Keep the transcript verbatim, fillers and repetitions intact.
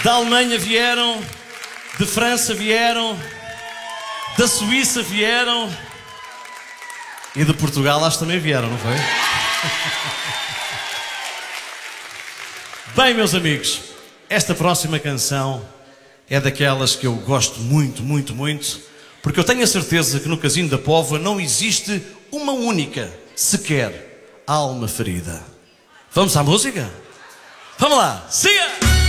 Da Alemanha vieram, de França vieram, da Suíça vieram e de Portugal acho que também vieram, não foi? Bem, meus amigos, esta próxima canção é daquelas que eu gosto muito, muito, muito, porque eu tenho a certeza que no Casino da Póvoa não existe uma única, sequer, alma ferida. Vamos à música? Vamos lá, siga!